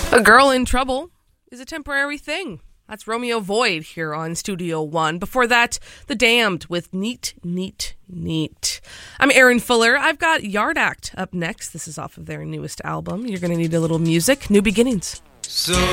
A girl in trouble is a temporary thing. That's Romeo Void here on Studio One. Before that, The Damned with Neat, Neat, Neat. I'm Erin Fuller. I've got Yard Act up next. This is off of their newest album. You're going to need a little music. New Beginnings.